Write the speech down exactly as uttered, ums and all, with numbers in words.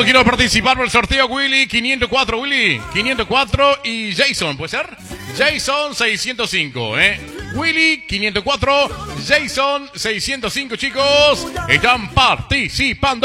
Yo quiero participar por el sorteo. Willy quinientos cuatro, Willy quinientos cuatro y Jason, ¿puede ser? Jason seiscientos cinco, ¿eh? Willy quinientos cuatro, Jason seiscientos cinco, chicos. Están participando.